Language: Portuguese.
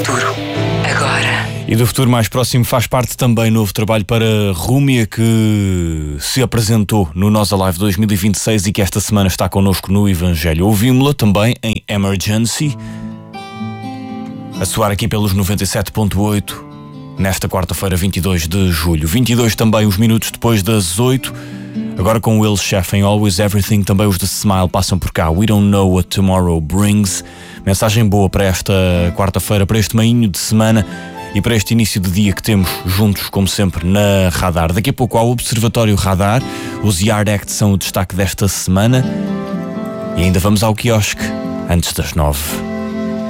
futuro, agora. E do futuro mais próximo faz parte também novo trabalho para Rúmia, que se apresentou no Nós Alive 2026 e que esta semana está connosco no Evangelho. Ouvimos-la também em Emergency, a soar aqui pelos 97.8, nesta quarta-feira, 22 de julho. 22 também os minutos depois das 8. Agora com o Will Sheff em Always Everything, também os de Smile passam por cá. We don't know what tomorrow brings. Mensagem boa para esta quarta-feira, para este meinho de semana e para este início de dia que temos juntos, como sempre, na Radar. Daqui a pouco ao Observatório Radar, os Yard Act são o destaque desta semana. E ainda vamos ao quiosque, antes das 9.